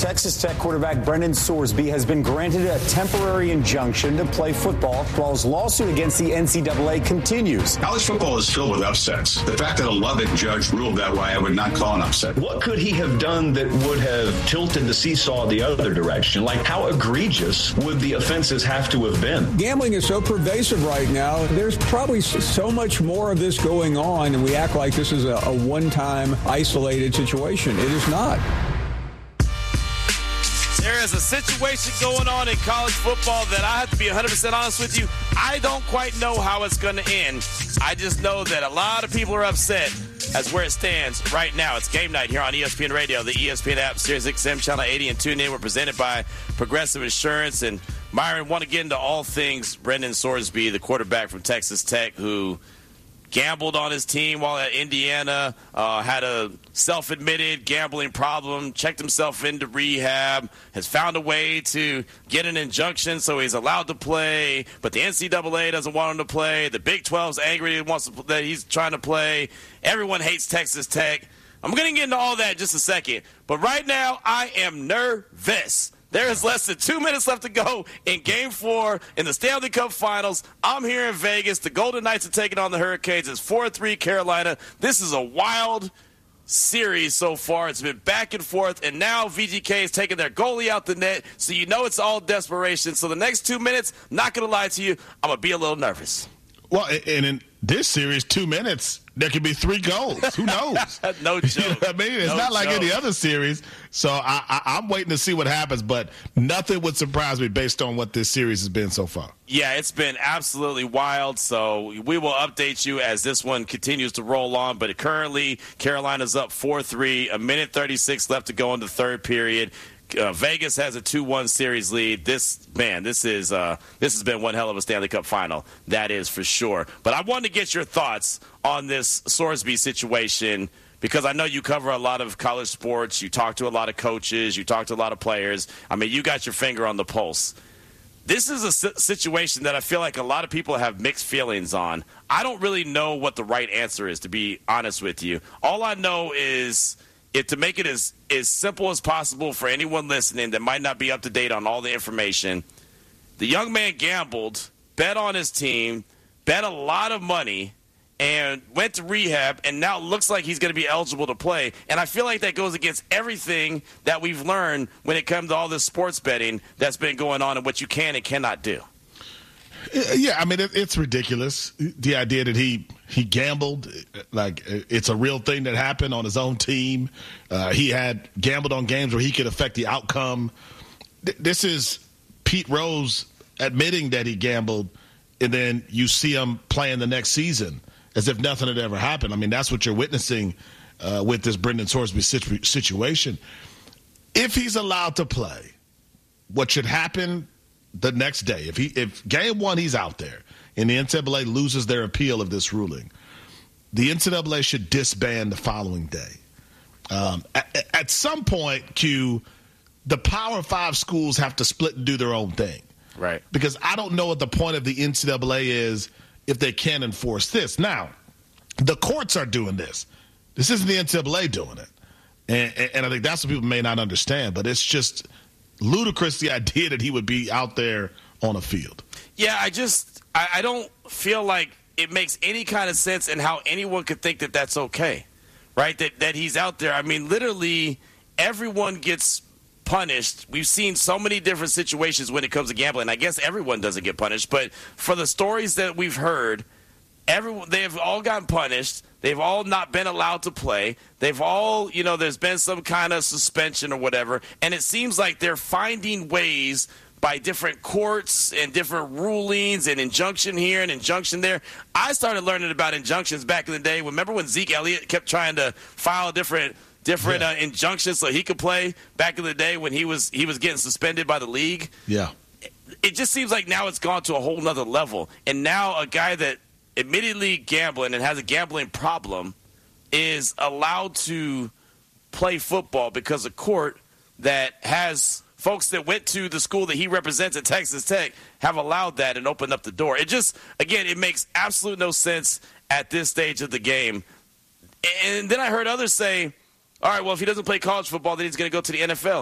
Texas Tech quarterback Brendan Sorsby has been granted a temporary injunction to play football while his lawsuit against the NCAA continues. College football is filled with upsets. The fact that a Lubbock judge ruled that way, I would not call an upset. What could he have done that would have tilted the seesaw the other direction? Like, how egregious would the offenses have to have been? Gambling is so pervasive right now. There's probably so much more of this going on, and we act like this is a one-time isolated situation. It is not. There is a situation going on in college football that I have to be 100% honest with you. I don't quite know how it's going to end. I just know that a lot of people are upset as where it stands right now. It's game night here on ESPN Radio, the ESPN app, Sirius XM, Channel 80, and tune in. We're presented by Progressive Insurance. And Myron, want to get into all things Brendan Sorsby, the quarterback from Texas Tech, who gambled on his team while at Indiana, had a self-admitted gambling problem, checked himself into rehab, has found a way to get an injunction so he's allowed to play, but the NCAA doesn't want him to play. The Big 12's angry that he's trying to play. Everyone hates Texas Tech. I'm going to get into all that in just a second, but right now I am nervous. There is less than 2 minutes left to go in Game 4 in the Stanley Cup Finals. I'm here in Vegas. The Golden Knights are taking on the Hurricanes. It's 4-3 Carolina. This is a wild series so far. It's been back and forth, and now VGK is taking their goalie out the net, so you know it's all desperation. So the next 2 minutes, not going to lie to you, I'm going to be a little nervous. Well, and in this series, 2 minutes, there could be 3 goals. Who knows? No joke. You know what I mean? It's not like any other series. So I'm waiting to see what happens, but nothing would surprise me based on what this series has been so far. Yeah, it's been absolutely wild. So we will update you as this one continues to roll on. But currently, Carolina's up 4-3, a minute 36 left to go in the third period. Vegas has a 2-1 series lead. This has been one hell of a Stanley Cup final. That is for sure. But I wanted to get your thoughts on this Sorsby situation because I know you cover a lot of college sports. You talk to a lot of coaches. You talk to a lot of players. I mean, you got your finger on the pulse. This is a situation that I feel like a lot of people have mixed feelings on. I don't really know what the right answer is, to be honest with you. All I know is to make it as simple as possible for anyone listening that might not be up to date on all the information. The young man gambled, bet on his team, bet a lot of money, and went to rehab, and now it looks like he's going to be eligible to play. And I feel like that goes against everything that we've learned when it comes to all this sports betting that's been going on and what you can and cannot do. Yeah, I mean, it's ridiculous. The idea that he gambled, like it's a real thing that happened on his own team. He had gambled on games where he could affect the outcome. This is Pete Rose admitting that he gambled, and then you see him playing the next season as if nothing had ever happened. I mean, that's what you're witnessing with this Brendan Sorsby situation. If he's allowed to play, what should happen the next day, if game one he's out there and the NCAA loses their appeal of this ruling, the NCAA should disband the following day. At some point, Q, the Power 5 schools have to split and do their own thing. Right. Because I don't know what the point of the NCAA is if they can't enforce this. Now, the courts are doing this. This isn't the NCAA doing it. And I think that's what people may not understand, but it's just ludicrous, the idea that he would be out there on a field. Yeah, I don't feel like it makes any kind of sense in how anyone could think that that's okay, right? That he's out there. I mean, literally everyone gets punished. We've seen so many different situations when it comes to gambling. I guess everyone doesn't get punished, but for the stories that we've heard, they have all gotten punished. They've all not been allowed to play. They've all, there's been some kind of suspension or whatever. And it seems like they're finding ways by different courts and different rulings and injunction here and injunction there. I started learning about injunctions back in the day. Remember when Zeke Elliott kept trying to file different injunctions so he could play back in the day when he was getting suspended by the league? Yeah. It just seems like now it's gone to a whole nother level. And now a guy that admittedly gambling and has a gambling problem is allowed to play football because a court that has folks that went to the school that he represents at Texas Tech have allowed that and opened up the door. It just, again, it makes absolute no sense at this stage of the game. And then I heard others say, all right, well, if he doesn't play college football, then he's going to go to the NFL.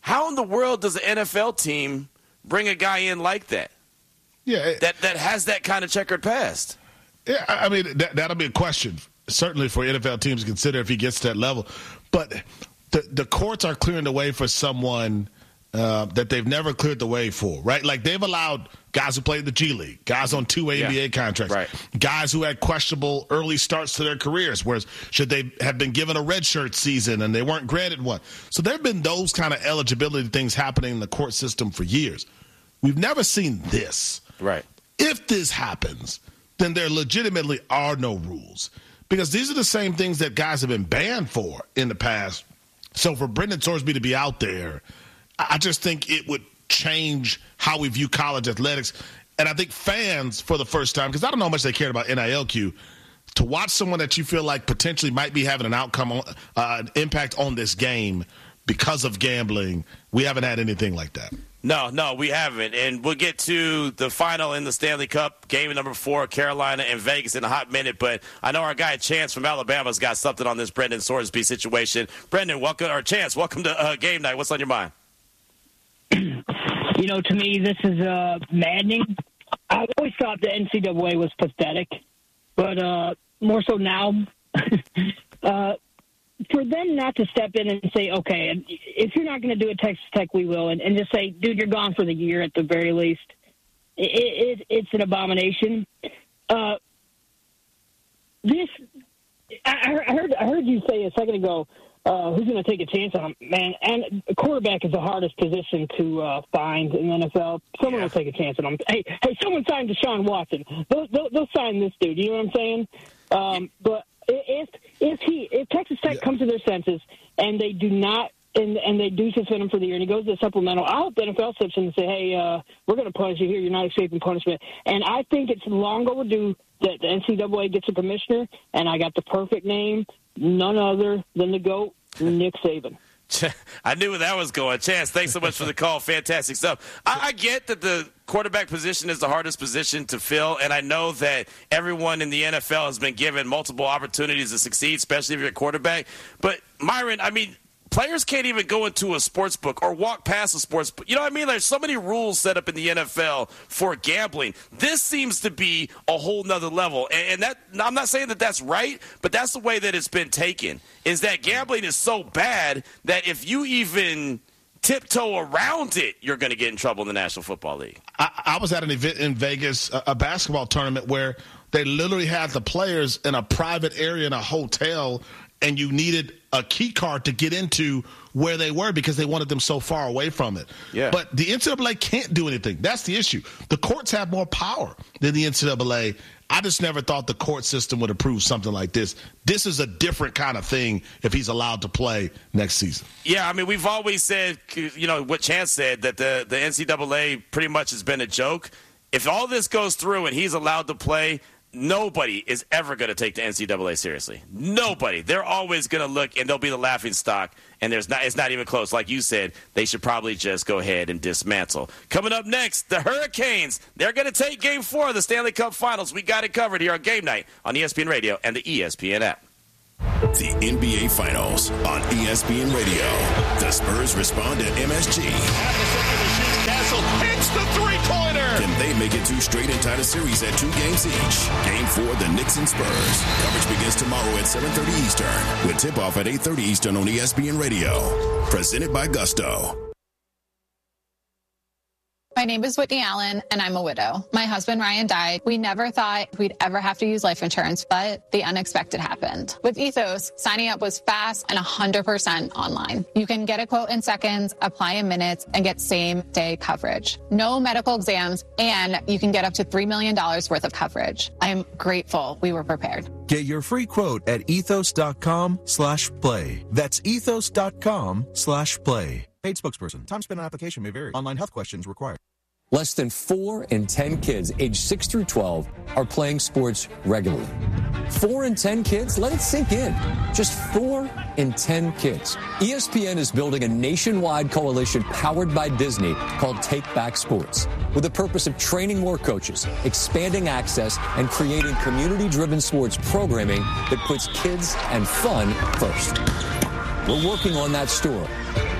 How in the world does an NFL team bring a guy in like that? Yeah, that has that kind of checkered past. Yeah, I mean, that'll be a question, certainly for NFL teams to consider if he gets to that level. But the courts are clearing the way for someone that they've never cleared the way for, right? Like, they've allowed guys who played the G League, guys on 2 NBA contracts, right, guys who had questionable early starts to their careers, whereas should they have been given a redshirt season and they weren't granted one. So there have been those kind of eligibility things happening in the court system for years. We've never seen this. Right. If this happens, then there legitimately are no rules, because these are the same things that guys have been banned for in the past. So for Brendan Sorsby to be out there, I just think it would change how we view college athletics. And I think fans, for the first time, because I don't know how much they cared about NILQ, to watch someone that you feel like potentially might be having an outcome, an impact on this game because of gambling, we haven't had anything like that. No, we haven't. And we'll get to the final in the Stanley Cup, game number 4, Carolina and Vegas, in a hot minute. But I know our guy Chance from Alabama's got something on this Brendan Sorsby situation. Brendan, Chance, welcome to Game Night. What's on your mind? You know, to me, this is maddening. I always thought the NCAA was pathetic, but more so now. For them not to step in and say, okay, if you're not going to do it, Texas Tech, we will, and just say, dude, you're gone for the year at the very least. It's an abomination. I heard you say a second ago, who's going to take a chance on him, man? And a quarterback is the hardest position to find in the NFL. Someone will take a chance on him. Hey, someone signed Deshaun Watson. They'll sign this dude. You know what I'm saying? But if Texas Tech comes to their senses and they do not, and they do suspend him for the year, and he goes to the supplemental, I hope the NFL steps in and say, hey, we're going to punish you here. You're not escaping punishment. And I think it's long overdue that the NCAA gets a commissioner, and I got the perfect name, none other than the GOAT, Nick Saban. I knew where that was going. Chance, thanks so much for the call. Fantastic stuff. I get that the quarterback position is the hardest position to fill, and I know that everyone in the NFL has been given multiple opportunities to succeed, especially if you're a quarterback. But, Myron, I mean, players can't even go into a sports book or walk past a sports book. You know what I mean? There's so many rules set up in the NFL for gambling. This seems to be a whole nother level. And that, I'm not saying that that's right, but that's the way that it's been taken, is that gambling is so bad that if you even tiptoe around it, you're going to get in trouble in the National Football League. I was at an event in Vegas, a basketball tournament, where they literally had the players in a private area in a hotel, and you needed a key card to get into where they were because they wanted them so far away from it. Yeah. But the NCAA can't do anything. That's the issue. The courts have more power than the NCAA. I just never thought the court system would approve something like this. This is a different kind of thing if he's allowed to play next season. Yeah, I mean, we've always said, you know, what Chance said, that the NCAA pretty much has been a joke. If all this goes through and he's allowed to play, nobody is ever going to take the NCAA seriously. Nobody. They're always going to look, and they'll be the laughing stock, and it's not even close. Like you said, they should probably just go ahead and dismantle. Coming up next, the Hurricanes. They're going to take Game 4 of the Stanley Cup Finals. We got it covered here on Game Night on ESPN Radio and the ESPN app. The NBA Finals on ESPN Radio. The Spurs respond at MSG. Castle hits the three-pointer. Can they make it 2 straight and tie the series at 2 games each? Game 4, the Knicks and Spurs. Coverage begins tomorrow at 7:30 Eastern, with tip-off at 8:30 Eastern on ESPN Radio. Presented by Gusto. My name is Whitney Allen, and I'm a widow. My husband, Ryan, died. We never thought we'd ever have to use life insurance, but the unexpected happened. With Ethos, signing up was fast and 100% online. You can get a quote in seconds, apply in minutes, and get same-day coverage. No medical exams, and you can get up to $3 million worth of coverage. I'm grateful we were prepared. Get your free quote at ethos.com/play. That's ethos.com/play. Paid spokesperson. Time spent on application may vary. Online health questions required. Less than 4 in 10 kids aged 6 through 12 are playing sports regularly. 4 in 10 kids? Let it sink in. Just 4 in 10 kids. ESPN is building a nationwide coalition powered by Disney called Take Back Sports, with the purpose of training more coaches, expanding access, and creating community-driven sports programming that puts kids and fun first. We're working on that story.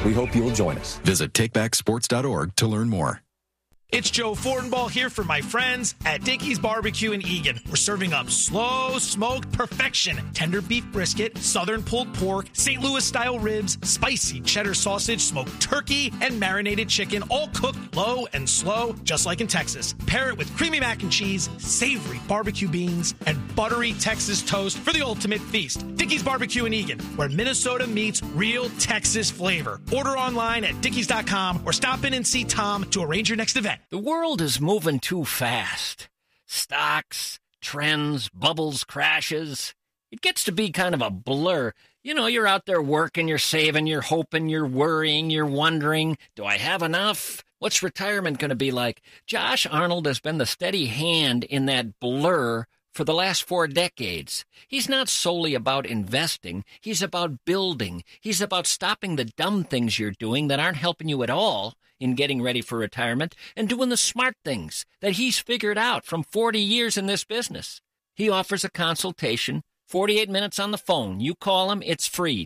We hope you'll join us. Visit takebacksports.org to learn more. It's Joe Fortenbaugh here for my friends at Dickey's Barbecue in Eagan. We're serving up slow smoked perfection, tender beef brisket, southern pulled pork, St. Louis style ribs, spicy cheddar sausage, smoked turkey, and marinated chicken, all cooked low and slow, just like in Texas. Pair it with creamy mac and cheese, savory barbecue beans, and buttery Texas toast for the ultimate feast. Dickey's Barbecue in Eagan, where Minnesota meets real Texas flavor. Order online at dickeys.com or stop in and see Tom to arrange your next event. The world is moving too fast. Stocks, trends, bubbles, crashes. It gets to be kind of a blur. You know, you're out there working, you're saving, you're hoping, you're worrying, you're wondering, do I have enough? What's retirement going to be like? Josh Arnold has been the steady hand in that blur for the last 4 decades. He's not solely about investing. He's about building. He's about stopping the dumb things you're doing that aren't helping you at all in getting ready for retirement and doing the smart things that he's figured out from 40 years in this business. He offers a consultation, 48 minutes on the phone. You call him, it's free,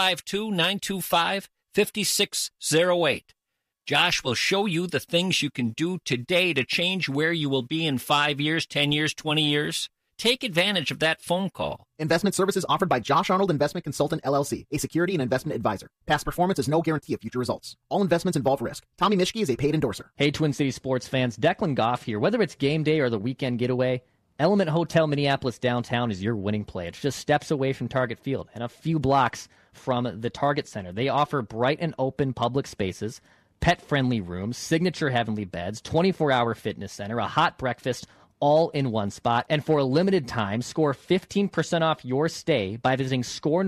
952-925-5608. Josh will show you the things you can do today to change where you will be in 5 years, 10 years, 20 years. Take advantage of that phone call. Investment services offered by Josh Arnold Investment Consultant, LLC, a security and investment advisor. Past performance is no guarantee of future results. All investments involve risk. Tommy Mischke is a paid endorser. Hey, Twin Cities sports fans, Declan Goff here. Whether it's game day or the weekend getaway, Element Hotel Minneapolis downtown is your winning play. It's just steps away from Target Field and a few blocks from the Target Center. They offer bright and open public spaces, pet-friendly rooms, signature heavenly beds, 24-hour fitness center, a hot breakfast, all in one spot. And for a limited time, score 15% off your stay by visiting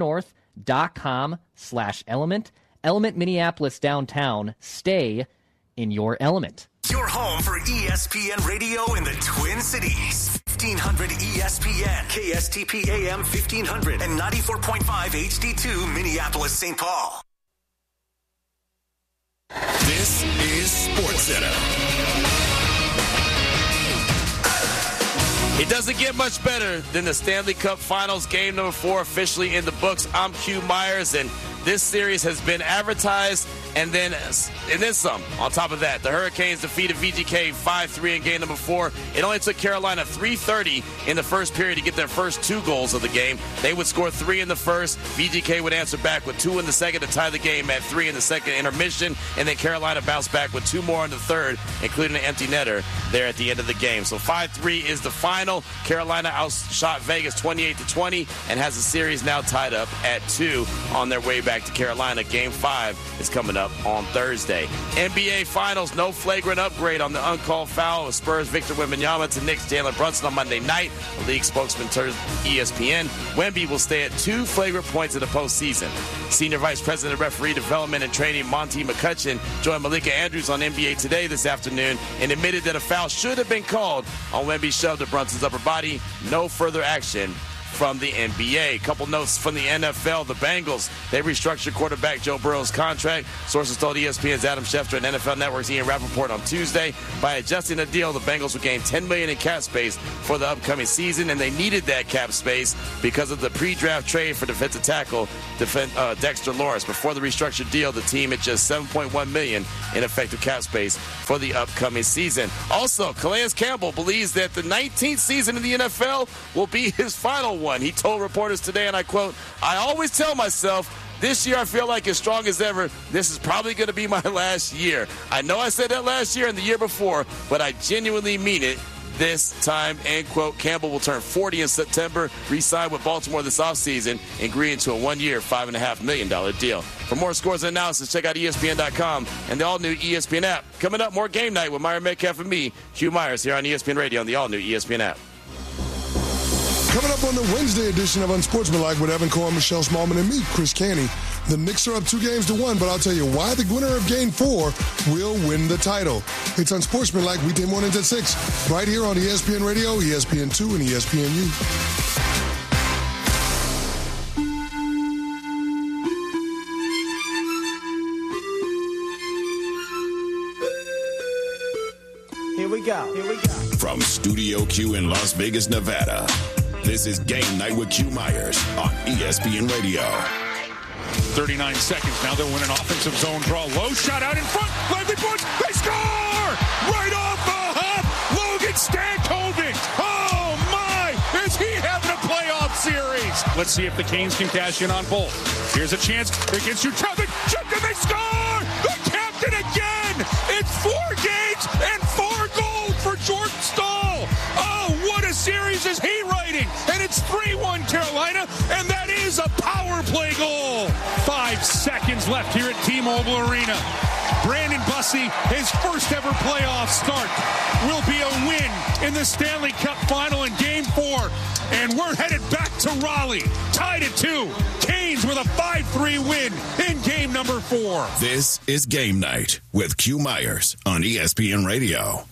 scorenorth.com/element. Element Minneapolis downtown. Stay in your element. Your home for ESPN Radio in the Twin Cities. 1500 ESPN, KSTP AM 1500, and 94.5 HD2 Minneapolis, St. Paul. This is SportsCenter. It doesn't get much better than the Stanley Cup Finals game number 4 officially in the books. I'm Q Myers, and this series has been advertised and then some. On top of that, the Hurricanes defeated VGK 5-3 in game number 4. It only took Carolina 3:30 in the first period to get their first 2 goals of the game. They would score 3 in the first. VGK would answer back with 2 in the second to tie the game at 3 in the second intermission. And then Carolina bounced back with 2 more in the third, including an empty netter there at the end of the game. So 5-3 is the final. Carolina outshot Vegas 28-20 and has the series now tied up at 2 on their way back to Carolina. Game 5 is coming up on Thursday. NBA Finals, no flagrant upgrade on the uncalled foul of Spurs Victor Wembanyama to Knicks Jalen Brunson on Monday night. The league spokesman told ESPN Wemby will stay at 2 flagrant points in the postseason. Senior Vice President of Referee Development and Training Monty McCutcheon joined Malika Andrews on NBA Today this afternoon and admitted that a foul should have been called on Wemby's shove to Brunson's upper body. No further action from the NBA. A couple notes from the NFL. The Bengals, they restructured quarterback Joe Burrow's contract. Sources told ESPN's Adam Schefter and NFL Network's Ian Rappaport on Tuesday. By adjusting the deal, the Bengals would gain $10 million in cap space for the upcoming season, and they needed that cap space because of the pre-draft trade for defensive tackle Dexter Lawrence. Before the restructured deal, the team had just $7.1 million in effective cap space for the upcoming season. Also, Calais Campbell believes that the 19th season in the NFL will be his final one. He told reporters today, and I quote, "I always tell myself, this year I feel like as strong as ever. This is probably going to be my last year. I know I said that last year and the year before, but I genuinely mean it this time," end quote. Campbell will turn 40 in September, re-sign with Baltimore this offseason, and agree into a 1-year, $5.5 million deal. For more scores and analysis, check out ESPN.com and the all-new ESPN app. Coming up, more Game Night with Myron Metcalf and me, Hugh Myers, here on ESPN Radio on the all-new ESPN app. Coming up on the Wednesday edition of Unsportsmanlike with Evan Cohen, Michelle Smallman, and me, Chris Canty. The Knicks are up 2-1, but I'll tell you why the winner of Game 4 will win the title. It's Unsportsmanlike weekday mornings at 6, right here on ESPN Radio, ESPN2, and ESPNU. Here we go. From Studio Q in Las Vegas, Nevada, this is Game Night with Q Myers on ESPN Radio. 39 seconds. Now they'll win an offensive zone draw. Low shot out in front. Lively points. They score! Right off the hop. Logan Stankovic. Oh, my. Is he having a playoff series? Let's see if the Canes can cash in on both. Here's a chance against Uchevin. Chipped and they score! The captain again! It's 4 games and 4 goals for Jordan Staal. Oh, what a series is he writing? And it's 3-1 Carolina, and that is a power play goal. 5 seconds left here at T-Mobile Arena. Brandon Bussey, his first ever playoff start, will be a win in the Stanley Cup final in Game 4. And we're headed back to Raleigh, tied at 2. Canes with a 5-3 win in game number 4. This is Game Night with Q Myers on ESPN Radio.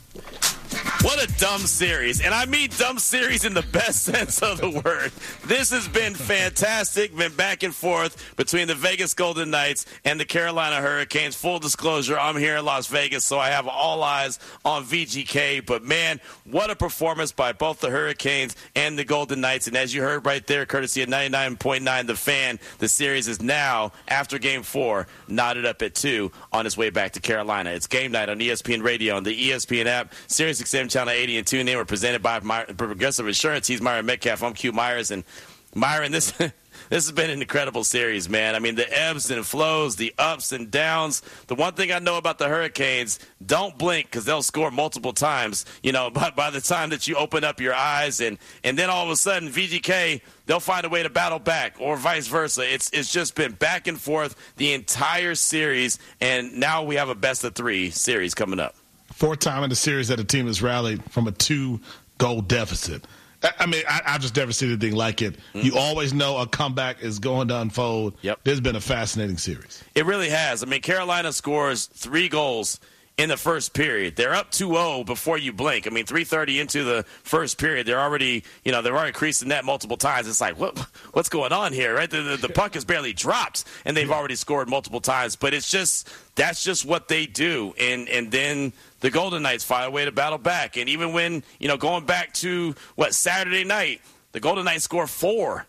What a dumb series. And I mean dumb series in the best sense of the word. This has been fantastic. Been back and forth between the Vegas Golden Knights and the Carolina Hurricanes. Full disclosure, I'm here in Las Vegas, so I have all eyes on VGK. But, man, what a performance by both the Hurricanes and the Golden Knights. And as you heard right there, courtesy of 99.9 The Fan, the series is now, after Game 4, knotted up at 2 on its way back to Carolina. It's Game Night on ESPN Radio and the ESPN app. Sirius XM Channel 80 and tune in. We're presented by Progressive Insurance. He's Myron Metcalf. I'm Q Myers. And Myron, this has been an incredible series, man. I mean, the ebbs and flows, the ups and downs. The one thing I know about the Hurricanes, don't blink because they'll score multiple times, you know, by the time that you open up your eyes. And then all of a sudden, VGK, they'll find a way to battle back or vice versa. It's just been back and forth the entire series. And now we have a best-of-3 series coming up. 4th time in the series that a team has rallied from a 2-goal deficit. I mean, I've just never seen anything like it. Mm-hmm. You always know a comeback is going to unfold. Yep. This has been a fascinating series. It really has. I mean, Carolina scores 3 goals in the first period. They're up 2-0 before you blink. I mean, 3:30 into the first period, they're already creased the net multiple times. It's like, what's going on here, right? The puck is barely dropped, and they've already scored multiple times. But that's just what they do. And then the Golden Knights find a way to battle back. And even when, going back to, Saturday night, the Golden Knights score 4.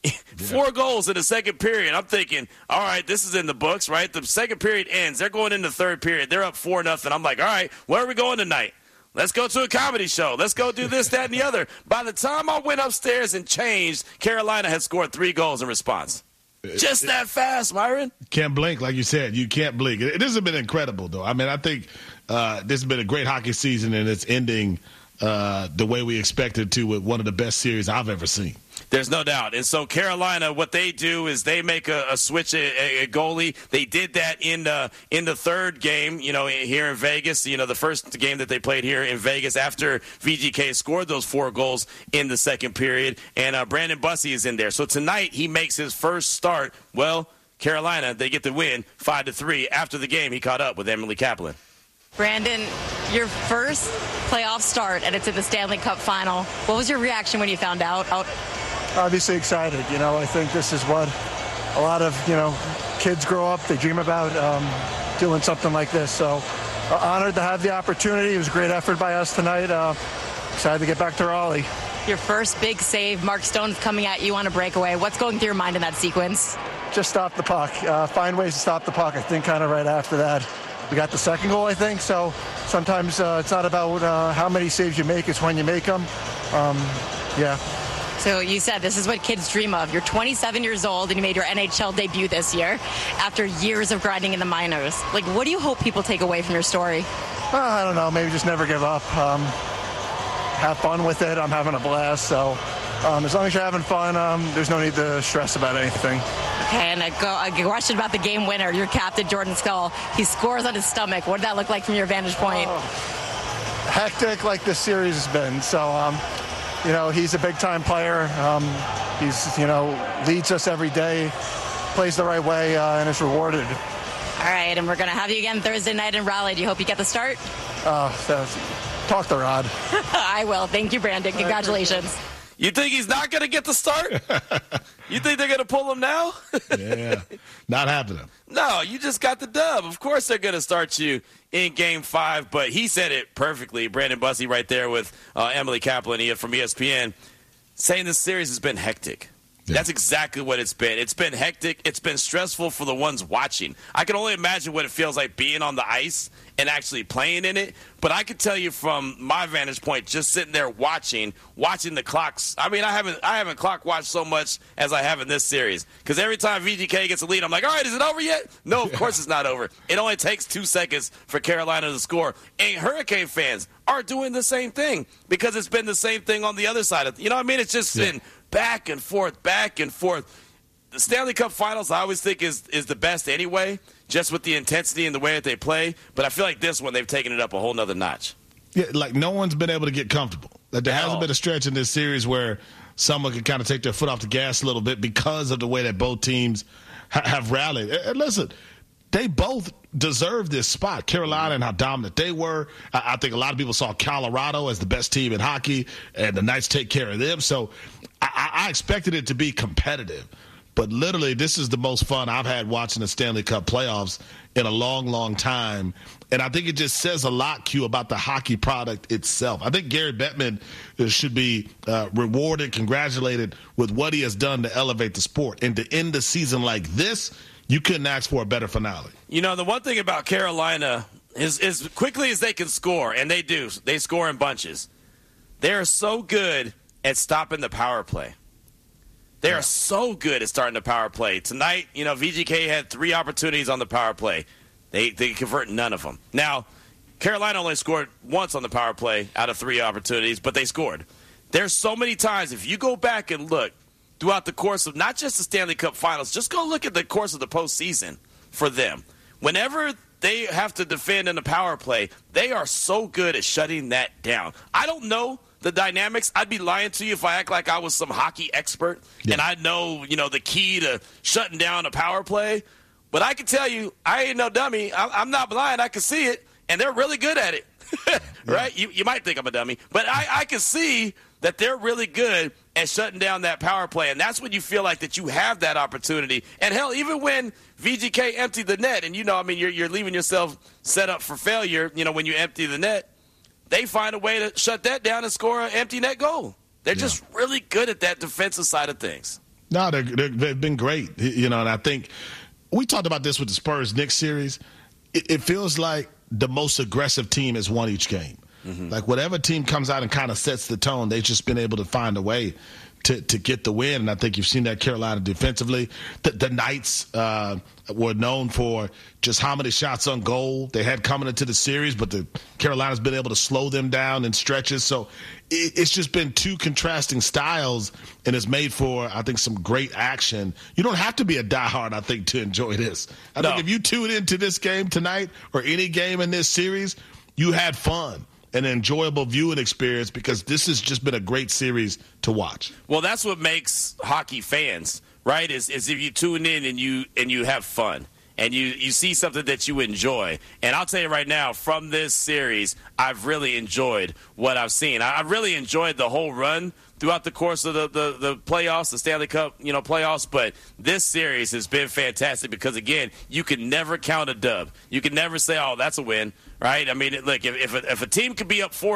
4 goals in the second period. I'm thinking, all right, this is in the books, right? The second period ends. They're going into the third period. They're up 4-0. I'm like, all right, where are we going tonight? Let's go to a comedy show. Let's go do this, that, and the other. By the time I went upstairs and changed, Carolina had scored 3 goals in response. Just that fast, Myron. Can't blink, like you said. You can't blink. This has been incredible, though. I mean, I think this has been a great hockey season, and it's ending the way we expected to with one of the best series I've ever seen. There's no doubt. And so Carolina, what they do is they make a switch, a goalie. They did that in the third game, here in Vegas, the first game that they played here in Vegas after VGK scored those 4 goals in the second period. And Brandon Bussey is in there. So tonight he makes his first start. Well, Carolina, they get the win 5-3. After the game, he caught up with Emily Kaplan. Brandon, your first playoff start, and it's at the Stanley Cup final. What was your reaction when you found out? Obviously excited. I think this is what a lot of, kids grow up, they dream about doing something like this. So honored to have the opportunity. It was a great effort by us tonight. Excited to get back to Raleigh. Your first big save, Mark Stone's coming at you on a breakaway. What's going through your mind in that sequence? Just stop the puck. Find ways to stop the puck. I think kind of right after that. We got the second goal, I think. So sometimes it's not about how many saves you make. It's when you make them. Yeah. So you said this is what kids dream of. You're 27 years old, and you made your NHL debut this year after years of grinding in the minors. What do you hope people take away from your story? I don't know. Maybe just never give up. Have fun with it. I'm having a blast. So as long as you're having fun, there's no need to stress about anything. Okay, and a question about the game winner, your captain, Jordan Staal. He scores on his stomach. What did that look like from your vantage point? Hectic like this series has been. So, he's a big-time player. He's, leads us every day, plays the right way, and is rewarded. All right, and we're going to have you again Thursday night in Raleigh. Do you hope you get the start? Talk to Rod. I will. Thank you, Brandon. Congratulations. You think he's not going to get the start? You think they're going to pull him now? Yeah, not happening. No, you just got the dub. Of course they're going to start you in Game 5, but he said it perfectly. Brandon Bussey right there with Emily Kaplan from ESPN saying this series has been hectic. That's exactly what it's been. It's been hectic. It's been stressful for the ones watching. I can only imagine what it feels like being on the ice and actually playing in it. But I can tell you from my vantage point, just sitting there watching the clocks. I mean, I haven't clock watched so much as I have in this series. Because every time VGK gets a lead, I'm like, all right, is it over yet? No, of course it's not over. It only takes 2 seconds for Carolina to score. And Hurricane fans are doing the same thing because it's been the same thing on the other side of, you know what I mean? It's just been back and forth, back and forth. The Stanley Cup Finals, I always think is the best anyway, just with the intensity and the way that they play. But I feel like this one, they've taken it up a whole nother notch. Yeah, like no one's been able to get comfortable. Like there hasn't been a stretch in this series where someone can kind of take their foot off the gas a little bit because of the way that both teams have rallied. And listen, they both deserve this spot. Carolina and how dominant they were. I think a lot of people saw Colorado as the best team in hockey, and the Knights take care of them. So I expected it to be competitive. But literally, this is the most fun I've had watching the Stanley Cup playoffs in a long, long time. And I think it just says a lot, Q, about the hockey product itself. I think Gary Bettman should be rewarded, congratulated with what he has done to elevate the sport. And to end the season like this, you couldn't ask for a better finale. You know, the one thing about Carolina is as quickly as they can score, and they do, they score in bunches, they are so good at stopping the power play. They are so good at starting the power play. Tonight, you know, VGK had 3 opportunities on the power play. They convert none of them. Now, Carolina only scored once on the power play out of 3 opportunities, but they scored. There's so many times, if you go back and look throughout the course of not just the Stanley Cup Finals, just go look at the course of the postseason for them. Whenever they have to defend in the power play, they are so good at shutting that down. I don't know the dynamics. I'd be lying to you if I act like I was some hockey expert and I know, you know, the key to shutting down a power play. But I can tell you, I ain't no dummy. I'm not blind. I can see it, and they're really good at it. Right? You might think I'm a dummy, but I can see that they're really good at shutting down that power play, and that's when you feel like that you have that opportunity. And, hell, even when VGK emptied the net, and, you know, I mean, you're leaving yourself set up for failure, you know, when you empty the net, they find a way to shut that down and score an empty net goal. They're just really good at that defensive side of things. No, they've been great, you know, and I think we talked about this with the Spurs-Knicks series. It feels like the most aggressive team has won each game. Mm-hmm. Like whatever team comes out and kind of sets the tone, they've just been able to find a way to get the win. And I think you've seen that Carolina defensively. The Knights were known for just how many shots on goal they had coming into the series, but the Carolina's been able to slow them down in stretches. So it's just been 2 contrasting styles, and it's made for, I think, some great action. You don't have to be a diehard, I think, to enjoy this. I think if you tune into this game tonight or any game in this series, you had fun. An enjoyable viewing experience because this has just been a great series to watch. Well, that's what makes hockey fans, right? Is if you tune in and you have fun and you see something that you enjoy. And I'll tell you right now, from this series, I've really enjoyed what I've seen. I've really enjoyed the whole run throughout the course of the playoffs, the Stanley Cup, you know, playoffs. But this series has been fantastic because, again, you can never count a dub. You can never say, oh, that's a win, right? I mean, look, if a team could be up 4